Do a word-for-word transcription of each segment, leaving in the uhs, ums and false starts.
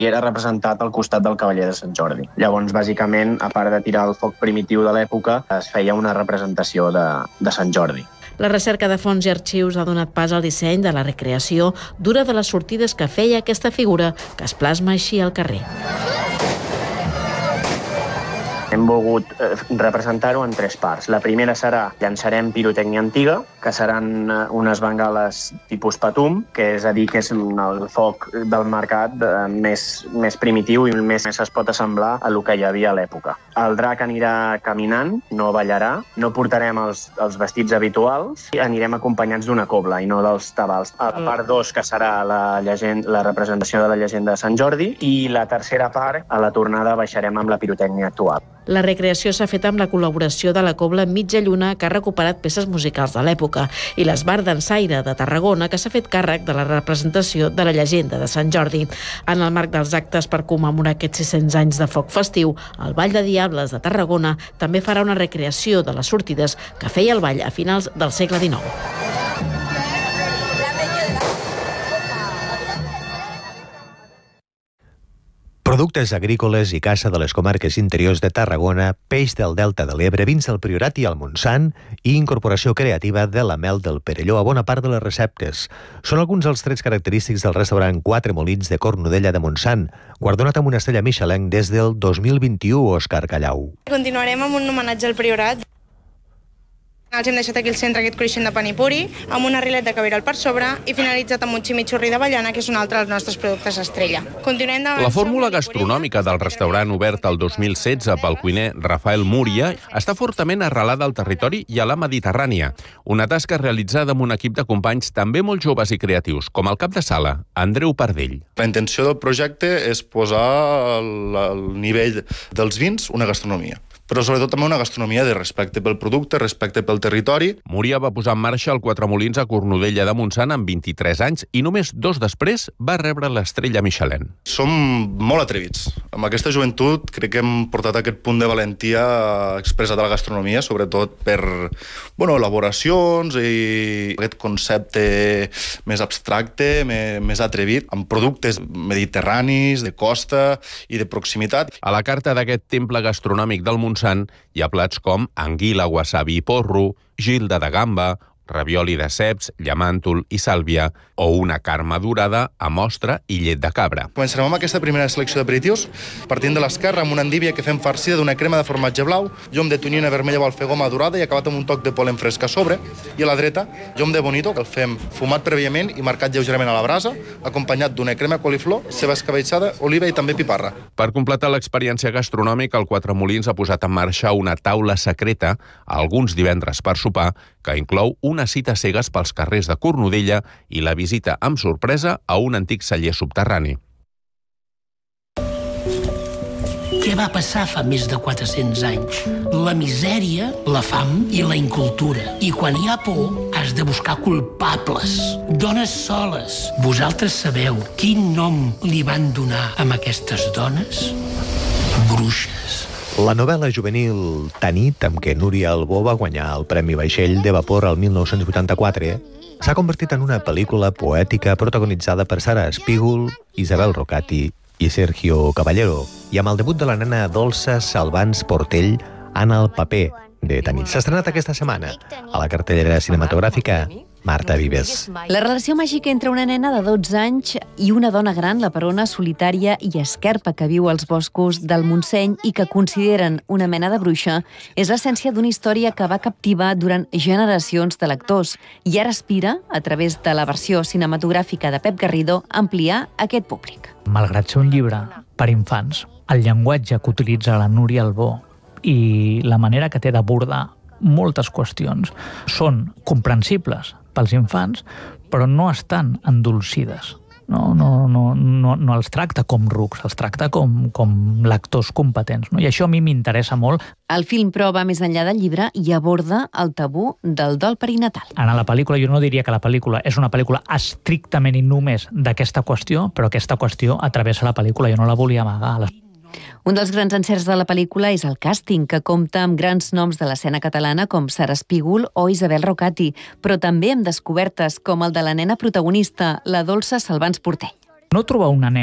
i era representat al costat del cavaller de Sant Jordi. Llavors, bàsicament, a part de tirar el foc primitiu de l'època, es feia una representació de, de Sant Jordi. La recerca de fonts i arxius ha donat pas al disseny de la recreació d'una de les sortides que feia aquesta figura, que es plasma així al carrer. Hem volgut representar-ho en tres parts. La primera serà llançarem pirotècnia antiga, que seran unes bengales tipus patum, que és a dir, que és el foc del mercat més, més primitiu i més es pot assemblar a el que hi havia a l'època. El drac anirà caminant, no ballarà, no portarem els, els vestits habituals i anirem acompanyats d'una cobla i no dels tabals. A la part dos, que serà la, llegenda, la representació de la llegenda de Sant Jordi, i la tercera part, a la tornada, baixarem amb la pirotècnia actual. La recreació s'ha fet amb la col·laboració de la Cobla Mitja Lluna, que ha recuperat peces musicals de l'època, i l'Esbar d'Ensaire de Tarragona, que s'ha fet càrrec de la representació de la llegenda de Sant Jordi. En el marc dels actes per commemorar aquests sis-cents anys de foc festiu, el Ball de Diables de Tarragona també farà una recreació de les sortides que feia el ball a finals del segle dinou. Productes agrícoles i caça de les comarques interiors de Tarragona, peix del Delta de l'Ebre, vins del Priorat i el Montsant i incorporació creativa de la mel del Perelló a bona part de les receptes. Són alguns dels trets característics del restaurant Quatre Molins de Cornudella de Montsant, guardonat amb una estrella Michelin des del dos mil vint-i-u, Òscar Callau. Continuarem amb un homenatge al Priorat. Els hem deixat aquí al centre aquest cruixent de panipuri, amb una rilet de cabiral per sobre i finalitzat amb un ximichurri d'avellana, que és un altre dels nostres productes estrella. Continuem de... La fórmula gastronòmica del restaurant obert el dos mil setze pel cuiner Rafael Múria està fortament arrelada al territori i a la Mediterrània. Una tasca realitzada amb un equip de companys també molt joves i creatius, com el cap de sala, Andreu Pardell. La intenció del projecte és posar al nivell dels vins una gastronomia, però sobretot també una gastronomia de respecte pel producte, respecte pel territori. Múria va posar en marxa el Quatre Molins a Cornudella de Montsant amb vint-i-tres anys i només dos després va rebre l'estrella Michelin. Som molt atrevits. Amb aquesta joventut crec que hem portat aquest punt de valentia expressat a la gastronomia, sobretot per bueno, elaboracions i aquest concepte més abstracte, més, més atrevit, amb productes mediterranis, de costa i de proximitat. A la carta d'aquest temple gastronòmic del Montsant hi ha plats com anguila, wasabi i porro, gilda de gamba, ravioli de ceps, llamàntol i sàlvia o una carme dorada amb ostra i llet de cabra. Començarem amb aquesta primera selecció d'aperitius, partint de l'esquerra amb una endívia que fem farcida d'una crema de formatge blau, llom de tonyina vermella o alfegó madurada i acabat amb un toc de polen fresc a sobre, i a la dreta, llom de bonito, que el fem fumat prèviament i marcat lleugerament a la brasa, acompanyat d'una crema coliflor, ceba escabetxada, oliva i també piparra. Per completar l'experiència gastronòmica, el Quatre Molins ha posat en marxa una taula secreta, alguns divendres per sopar, que inclou una cita cegues pels carrers de Cornudella i la visita amb sorpresa a un antic celler subterrani. Què va passar fa més de quatre-cents anys? La misèria, la fam i la incultura. I quan hi ha por, has de buscar culpables. Dones soles. Vosaltres sabeu quin nom li van donar a aquestes dones? Bruixes. La novel·la juvenil Tanit, amb què Núria Albó va guanyar el Premi Vaixell de Vapor el mil nou-cents vuitanta-quatre, s'ha convertit en una pel·lícula poètica protagonitzada per Sara Espígol, Isabel Rocati i Sergio Caballero, i amb el debut de la nena Dolça Salvans Portell en el paper de Tanit. S'ha estrenat aquesta setmana a la cartellera cinematogràfica Marta Vives. La relació màgica entre una nena de dotze anys i una dona gran, la Perona, solitària i esquerpa que viu als boscos del Montseny i que consideren una mena de bruixa, és l'essència d'una història que va captivar durant generacions de lectors i ara aspira, a través de la versió cinematogràfica de Pep Garrido, ampliar aquest públic. Malgrat ser un llibre per infants, el llenguatge que utilitza la Núria Albó i la manera que té d'abordar moltes qüestions són comprensibles pels infants, però no estan endolcides. No, no, no, no, no els tracta com rucs, els tracta com, com lectors competents. No? I això a mi m'interessa molt. El film, però, va més enllà del llibre i aborda el tabú del dol perinatal. En la pel·lícula, jo no diria que la pel·lícula és una pel·lícula estrictament i només d'aquesta qüestió, però aquesta qüestió atravessa la pel·lícula, jo no la volia amagar. Un dels grans encerts de la pel·lícula és el càsting, que compta amb grans noms de l'escena catalana com Sara Espígol o Isabel Rocati, però també amb descobertes com el de la nena protagonista, la Dolça Salvans Portell. No trobar una nena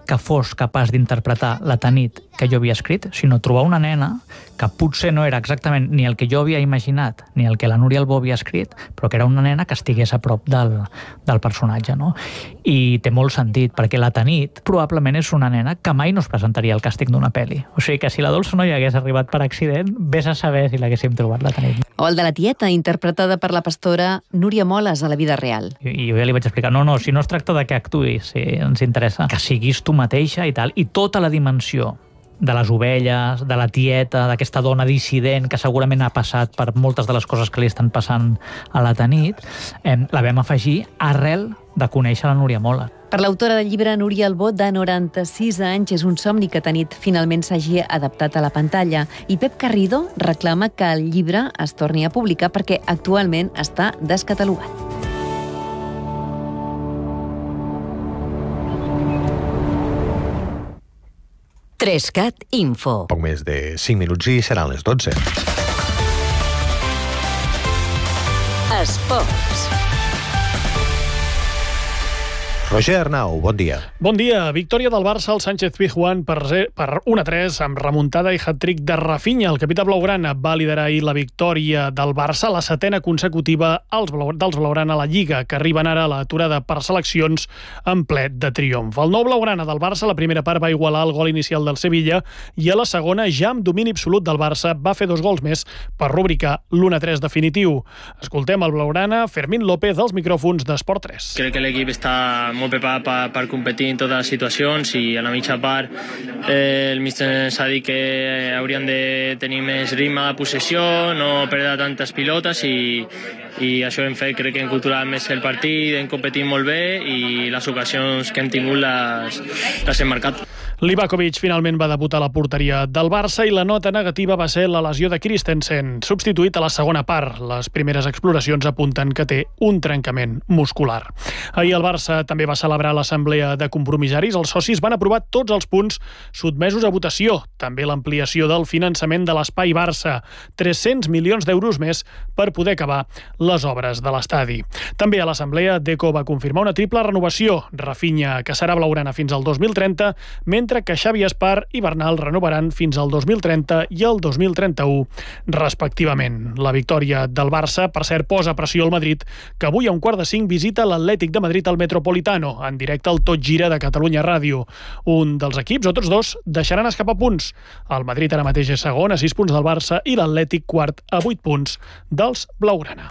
que fos capaç d'interpretar la Tanit que jo havia escrit, sinó trobar una nena que potser no era exactament ni el que jo havia imaginat, ni el que la Núria Albó havia escrit, però que era una nena que estigués a prop del, del personatge, no? I té molt sentit, perquè la Tanit probablement és una nena que mai no es presentaria al càsting d'una pel·li. O sigui que si la Dolça no hi hagués arribat per accident, vés a saber si l'haguéssim trobat la Tanit. O el de la tieta, interpretada per la pastora Núria Moles a la vida real. I, i jo ja li vaig explicar, no, no, si no es tracta de que actuïs, si ens interessa que siguis tu mateixa i tal, i tota la dimensió de les ovelles, de la tieta, d'aquesta dona dissident que segurament ha passat per moltes de les coses que li estan passant a la Tanit, eh, la vam afegir arrel de conèixer la Núria Moles. Per l'autora del llibre Núria Albó, de noranta-sis anys, és un somni que Tanit finalment s'hagi adaptat a la pantalla. I Pep Garrido reclama que el llibre es torni a publicar perquè actualment està descatalogat. Trescat Info. Poc més de cinc minuts i seran les dotze. Esports. Roger Arnau, bon dia. Bon dia. Victòria del Barça al Sánchez-Pizjuán per, per un a tres amb remuntada i hat-trick de Rafinha. El capità blaugrana va liderar ahir la victòria del Barça, la setena consecutiva als blau, dels blaugrana a la Lliga, que arriben ara a l'aturada per seleccions en ple de triomf. El nou blaugrana del Barça, la primera part va igualar el gol inicial del Sevilla i a la segona, ja amb domini absolut del Barça, va fer dos gols més per rubricar l'u a tres definitiu. Escoltem el blaugrana Fermín López als micròfons d'Esport tres. Crec que l'equip està molt preparat per, per competir en totes les situacions i a la mitja part eh, el míster ens ha dit que haurien de tenir més ritme de possessió, no perdre tantes pilotes i, i això hem fet, crec que hem culturat més el partit, hem competit molt bé i les ocasions que hem tingut les, les hem marcat. Livakovic finalment va debutar a la porteria del Barça i la nota negativa va ser la lesió de Christensen, substituït a la segona part. Les primeres exploracions apunten que té un trencament muscular. Ahir el Barça també va celebrar l'assemblea de compromissaris. Els socis van aprovar tots els punts sotmesos a votació. També l'ampliació del finançament de l'Espai Barça, tres-cents milions d'euros més per poder acabar les obres de l'estadi. També a l'assemblea Deco va confirmar una triple renovació. Rafinha, que serà blaugrana fins al dos mil trenta, mentre que Xavi Espar i Bernal renovaran fins al dos mil trenta i el dos mil trenta-u, respectivament. La victòria del Barça, per cert, posa pressió al Madrid, que avui a un quart de cinc visita l'Atlètic de Madrid al Metropolitano, en directe al Tot Gira de Catalunya Ràdio. Un dels equips, o tots dos, deixaran escapar punts. El Madrid ara mateix és segon, a sis punts del Barça, i l'Atlètic quart, a vuit punts dels blaugrana.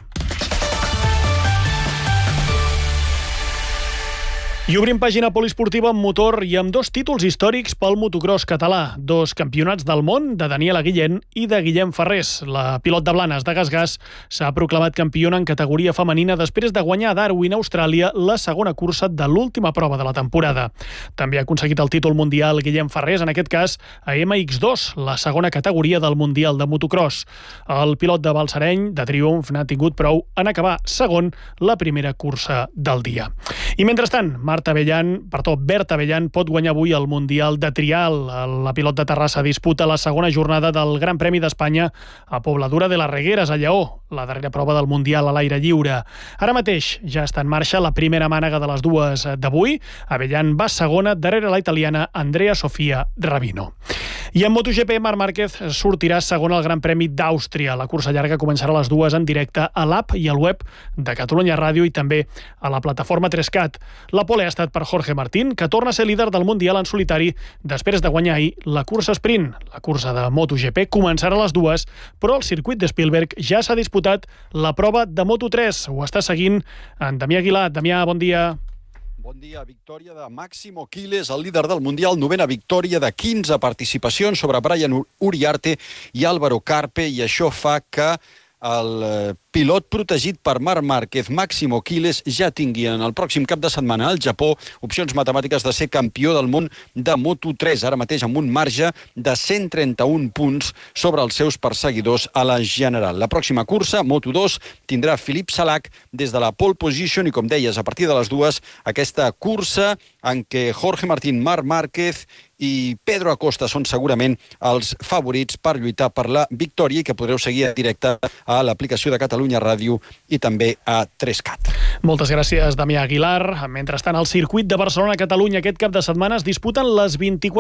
I obrim pàgina poliesportiva amb motor i amb dos títols històrics pel motocross català. Dos campionats del món de Daniela Guillén i de Guillem Ferrés. La pilot de Blanes de Gas-Gas s'ha proclamat campiona en categoria femenina després de guanyar a Darwin, Austràlia, la segona cursa de l'última prova de la temporada. També ha aconseguit el títol mundial Guillem Ferrés, en aquest cas a ema ics dos, la segona categoria del Mundial de Motocross. El pilot de Balsareny, de Triomf, n'ha tingut prou en acabar segon la primera cursa del dia. I mentrestant, Marta Bellan, perdó, Berta Bellan pot guanyar avui el Mundial de Trial. La pilot de Terrassa disputa la segona jornada del Gran Premi d'Espanya a Pobladura de les Regueres, a Lleó, la darrera prova del Mundial a l'aire lliure. Ara mateix ja està en marxa la primera mànega de les dues d'avui. A Bellan va segona, darrere la italiana Andrea Sofia Rabino. I en MotoGP, Marc Márquez sortirà segon al Gran Premi d'Àustria. La cursa llarga començarà a les dues en directe a l'app i al web de Catalunya Ràdio i també a la plataforma trescat. La pole ha estat per Jorge Martín, que torna a ser líder del Mundial en solitari després de guanyar ahir la cursa sprint. La cursa de MotoGP començarà a les dues, però al circuit de Spielberg ja s'ha disputat la prova de Moto tres. Ho està seguint en Damià Aguilar. Damià, bon dia. Bon dia. Victòria de Máximo Quiles, el líder del Mundial, novena victòria de quinze participacions sobre Brian Uriarte i Álvaro Carpe, i això fa que el pilot protegit per Marc Márquez, Máximo Quiles, ja tingui en el pròxim cap de setmana al Japó opcions matemàtiques de ser campió del món de Moto tres, ara mateix amb un marge de cent trenta-un punts sobre els seus perseguidors a la general. La pròxima cursa, Moto dos, tindrà Filip Salac des de la pole position i, com deies, a partir de les dues, aquesta cursa en què Jorge Martín, Marc Márquez i Pedro Acosta són segurament els favorits per lluitar per la victòria i que podreu seguir en directe a l'aplicació de Catalunya Catalunya Ràdio i també a tres cat. Moltes gràcies, Damià Aguilar. Mentrestant, al circuit de Barcelona-Catalunya aquest cap de setmana es disputen les vint-i-quatre